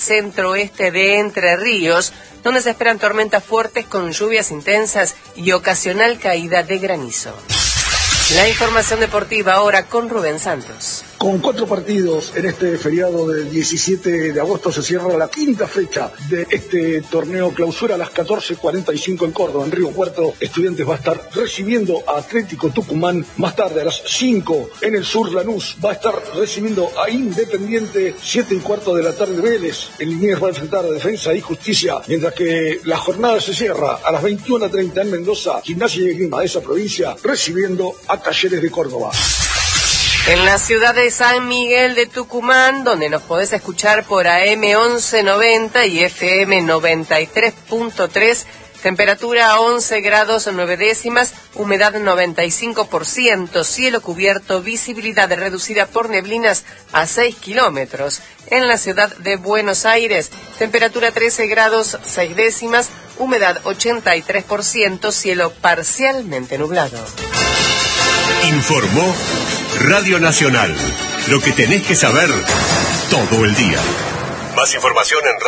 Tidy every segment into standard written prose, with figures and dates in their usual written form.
centro-oeste de Entre Ríos, donde se esperan tormentas fuertes con lluvias intensas y ocasional caída de granizo. La información deportiva ahora con Rubén Santos. Con 4 partidos en este feriado del 17 de agosto se cierra la 5ª fecha de este torneo clausura a las 14:45 en Córdoba, en Río Cuarto. Estudiantes va a estar recibiendo a Atlético Tucumán. Más tarde, a las 5 en el sur, Lanús va a estar recibiendo a Independiente. 7:15 de la tarde, Vélez en Liniers va a enfrentar a Defensa y Justicia, mientras que la jornada se cierra a las 21:30 en Mendoza. Gimnasia y Esgrima de esa provincia recibiendo a Talleres de Córdoba. En la ciudad de San Miguel de Tucumán, donde nos podés escuchar por AM 1190 y FM 93.3, temperatura 11 grados 9 décimas, humedad 95%, cielo cubierto, visibilidad reducida por neblinas a 6 kilómetros. En la ciudad de Buenos Aires, temperatura 13 grados 6 décimas, humedad 83%, cielo parcialmente nublado. Informó Radio Nacional. Lo que tenés que saber todo el día. Más información en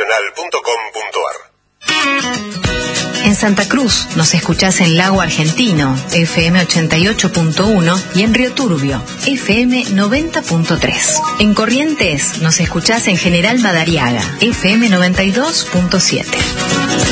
radionacional.com.ar. En Santa Cruz nos escuchás en Lago Argentino, FM 88.1, y en Río Turbio, FM 90.3. En Corrientes nos escuchás en General Madariaga, FM 92.7.